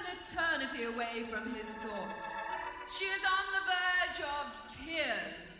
an eternity away from his thoughts. She is on the verge of tears.